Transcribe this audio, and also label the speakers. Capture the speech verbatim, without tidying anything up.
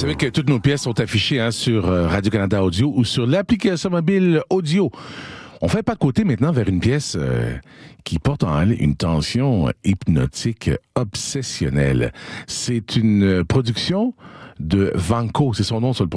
Speaker 1: savez que toutes nos pièces sont affichées hein, sur Radio-Canada Audio ou sur l'application mobile audio. On fait pas de côté maintenant vers une pièce euh, qui porte en elle une tension hypnotique obsessionnelle. C'est une production de Vanco, c'est son nom sur le